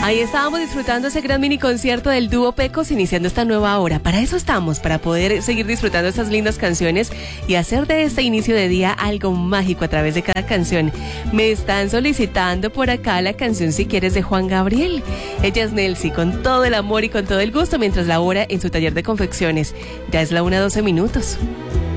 Ahí estábamos disfrutando ese gran mini concierto del dúo Pecos, iniciando esta nueva hora. Para eso estamos, para poder seguir disfrutando estas lindas canciones y hacer de este inicio de día algo mágico a través de cada canción. Me están solicitando por acá la canción Si Quieres de Juan Gabriel. Ella es Nelcy, con todo el amor y con todo el gusto, mientras labora en su taller de confecciones. Ya es la 1:12 minutos.